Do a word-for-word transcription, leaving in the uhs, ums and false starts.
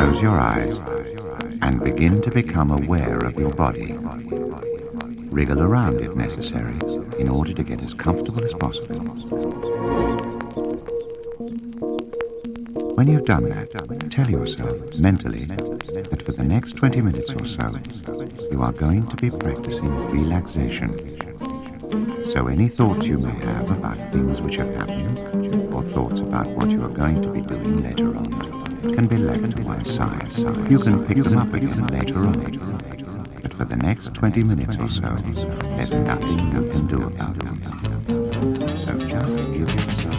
Close your eyes and begin to become aware of your body. Wriggle around if necessary in order to get as comfortable as possible. When you've done that, tell yourself mentally that for the next twenty minutes or so, you are going to be practicing relaxation. So any thoughts you may have about things which have happened, or thoughts about what you are going to be doing later on, can be left to one side. You can pick them up again later on. But for the next twenty minutes or so, there's nothing you can do about them. So just give yourself